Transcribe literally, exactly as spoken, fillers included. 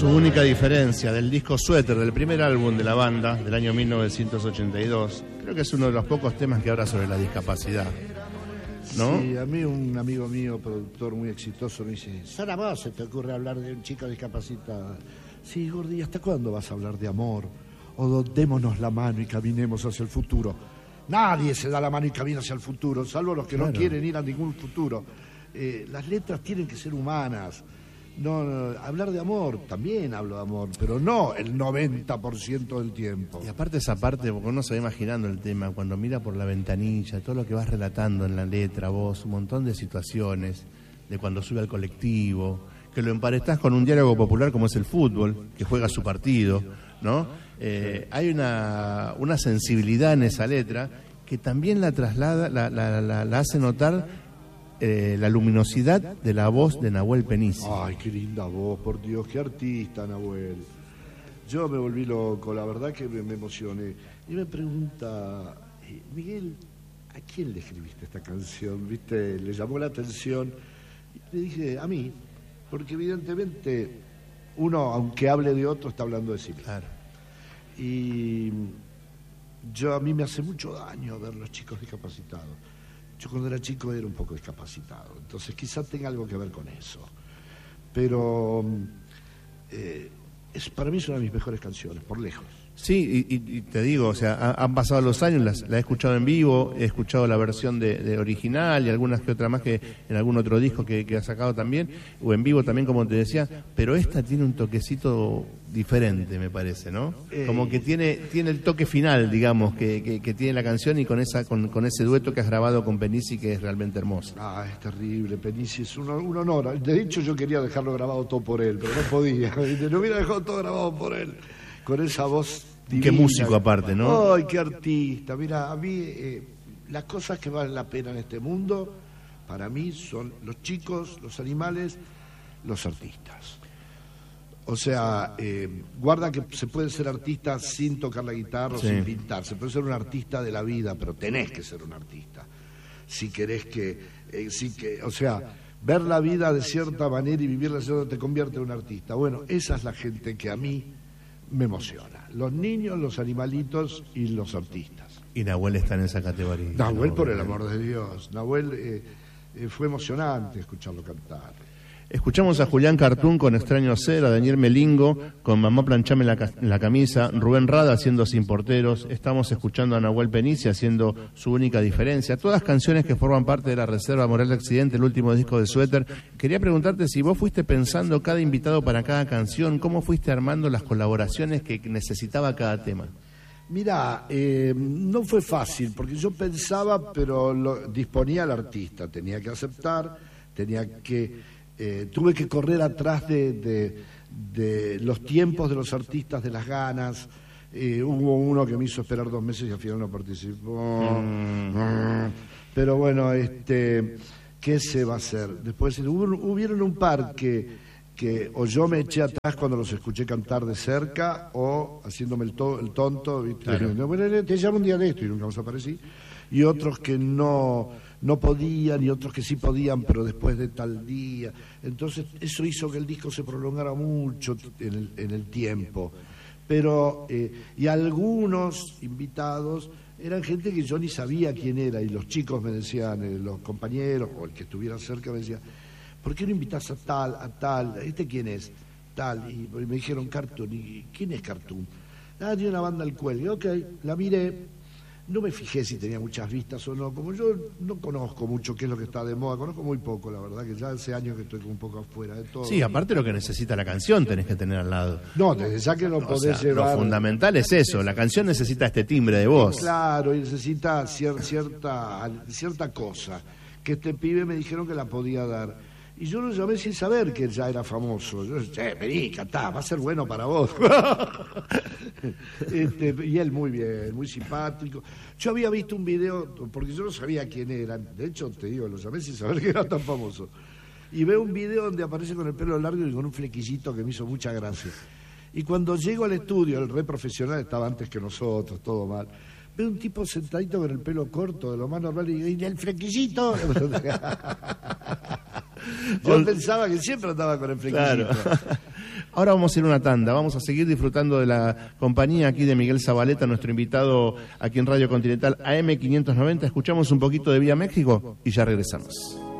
Su única diferencia, del disco Suéter, del primer álbum de la banda, del año mil novecientos ochenta y dos. Creo que es uno de los pocos temas que habla sobre la discapacidad, ¿no? Sí, a mí un amigo mío, productor muy exitoso, me dice: ¿solo a vos se te ocurre hablar de un chico discapacitado? Sí, Gordi, ¿hasta cuándo vas a hablar de amor? O démonos la mano y caminemos hacia el futuro. Nadie se da la mano y camina hacia el futuro, salvo los que claro. no quieren ir a ningún futuro. Eh, las letras tienen que ser humanas. No, no, hablar de amor, también hablo de amor, pero no el noventa por ciento del tiempo. Y aparte esa parte, porque uno se va imaginando el tema, cuando mira por la ventanilla, todo lo que vas relatando en la letra, vos, un montón de situaciones, de cuando sube al colectivo, que lo emparestás con un diálogo popular como es el fútbol, que juega su partido, ¿no? Eh, hay una, una sensibilidad en esa letra que también la traslada, la, la, la, la hace notar Eh, la luminosidad de la voz de Nahuel Penici. Ay, qué linda voz, por Dios, qué artista, Nahuel. Yo me volví loco, la verdad que me, me emocioné. Y me pregunta, eh, Miguel, ¿a quién le escribiste esta canción? ¿Viste? Le llamó la atención. Y le dije, a mí, porque evidentemente uno, aunque hable de otro, está hablando de sí mismo. Claro. Y yo, a mí me hace mucho daño ver los chicos discapacitados. Yo cuando era chico era un poco discapacitado, entonces quizás tenga algo que ver con eso. Pero eh, es, para mí es una de mis mejores canciones, por lejos. Sí, y, y te digo, o sea, ha, han pasado los años, las, la he escuchado en vivo, he escuchado la versión de, de original y algunas que otras más que en algún otro disco que, que ha sacado también, o en vivo también, como te decía, pero esta tiene un toquecito diferente, me parece, ¿no? Eh, como que tiene tiene el toque final, digamos, que, que, que tiene la canción y con esa con, con ese dueto que has grabado con Penici, que es realmente hermoso. Ah, es terrible, Penici es un, un honor. De hecho, yo quería dejarlo grabado todo por él, pero no podía. No hubiera dejado todo grabado por él, con esa voz divina. Qué músico aparte, ¿no? Ay, qué artista. Mira, a mí eh, las cosas que valen la pena en este mundo, para mí, son los chicos, los animales, los artistas. O sea, eh, guarda que se puede ser artista sin tocar la guitarra sí. o sin pintar. Se puede ser un artista de la vida, pero tenés que ser un artista. Si querés que, eh, si que, o sea, ver la vida de cierta manera y vivirla de cierta manera te convierte en un artista. Bueno, esa es la gente que a mí me emociona. Los niños, los animalitos y los artistas. Y Nahuel está en esa categoría. Nahuel, ¿no? Por el amor de Dios. Nahuel eh, eh, fue emocionante escucharlo cantar. Escuchamos a Julián Cartún con Extraño Ser, a Daniel Melingo con Mamá Planchame la, la camisa, Rubén Rada haciendo Sin Porteros, estamos escuchando a Nahuel Penici haciendo Su única diferencia, todas canciones que forman parte de la Reserva Moral de Accidente, el último disco de Suéter. Quería preguntarte si vos fuiste pensando cada invitado para cada canción, ¿cómo fuiste armando las colaboraciones que necesitaba cada tema? Mirá, eh, no fue fácil, porque yo pensaba, pero lo, disponía al artista, tenía que aceptar, tenía que... Eh, tuve que correr atrás de, de, de los tiempos de los artistas, de las ganas. Eh, hubo uno que me hizo esperar dos meses y al final no participó. Mm. Pero bueno, este, ¿qué se va a hacer? Después hubo, hubieron un par que, que o yo me eché atrás cuando los escuché cantar de cerca o haciéndome el, to, el tonto. ¿Viste? Claro. Bueno, te llamo un día de esto y nunca más aparecí. Y otros que no, no podían y otros que sí podían, pero después de tal día. Entonces eso hizo que el disco se prolongara mucho en el, en el tiempo. Pero, eh, y algunos invitados eran gente que yo ni sabía quién era, y los chicos me decían, eh, los compañeros o el que estuviera cerca me decía, ¿por qué no invitas a tal, a tal? ¿Este quién es? Tal. Y me dijeron Cartoon. ¿Y quién es Cartoon? Ah, tiene una banda al cuelgue. Ok, la miré. No me fijé si tenía muchas vistas o no, como yo no conozco mucho qué es lo que está de moda, conozco muy poco, la verdad, que ya hace años que estoy un poco afuera de todo. Sí, aparte lo que necesita la canción tenés que tener al lado. No, desde ya que no o podés sea, llevar... Lo fundamental es eso, la canción necesita este timbre de voz. Claro, y necesita cier, cierta, cierta cosa, que este pibe me dijeron que la podía dar. Y yo lo llamé sin saber que él ya era famoso. Yo dije, che, vení, cantá, va a ser bueno para vos. este, y él muy bien, muy simpático. Yo había visto un video, porque yo no sabía quién era. De hecho, te digo, lo llamé sin saber que era tan famoso. Y veo un video donde aparece con el pelo largo y con un flequillito que me hizo mucha gracia. Y cuando llego al estudio, el re profesional estaba antes que nosotros, todo mal. Veo un tipo sentadito con el pelo corto, de lo más normal, y, y el flequillito... Yo Ol... pensaba que siempre andaba con el flequillito. Claro. Ahora vamos a ir a una tanda, vamos a seguir disfrutando de la compañía aquí de Miguel Zabaleta, nuestro invitado aquí en Radio Continental A M quinientos noventa. Escuchamos un poquito de Vía México y ya regresamos.